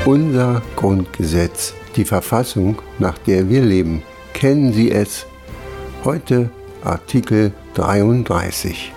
Unser Grundgesetz, die Verfassung, nach der wir leben. Kennen Sie es? Heute Artikel 33.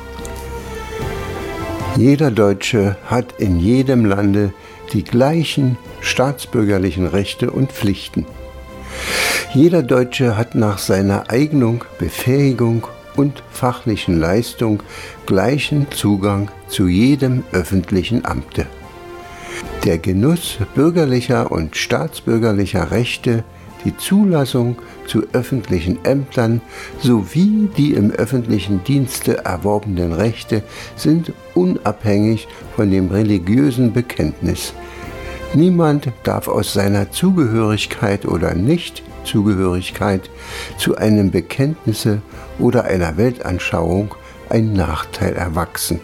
Jeder Deutsche hat in jedem Lande die gleichen staatsbürgerlichen Rechte und Pflichten. Jeder Deutsche hat nach seiner Eignung, Befähigung und fachlichen Leistung gleichen Zugang zu jedem öffentlichen Amte. Der Genuss bürgerlicher und staatsbürgerlicher Rechte, die Zulassung zu öffentlichen Ämtern sowie die im öffentlichen Dienste erworbenen Rechte sind unabhängig von dem religiösen Bekenntnis. Niemand darf aus seiner Zugehörigkeit oder Nichtzugehörigkeit zu einem Bekenntnisse oder einer Weltanschauung ein Nachteil erwachsen.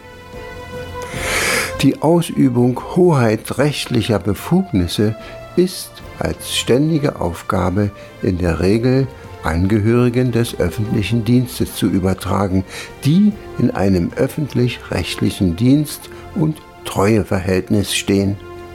Die Ausübung hoheitrechtlicher Befugnisse ist als ständige Aufgabe in der Regel Angehörigen des öffentlichen Dienstes zu übertragen, die in einem öffentlich-rechtlichen Dienst- und Treueverhältnis stehen.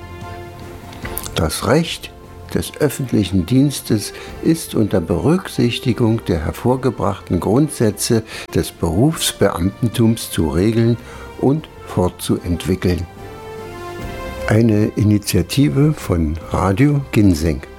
Das Recht des öffentlichen Dienstes ist unter Berücksichtigung der hervorgebrachten Grundsätze des Berufsbeamtentums zu regeln und fortzuentwickeln. Eine Initiative von Radio Ginseng.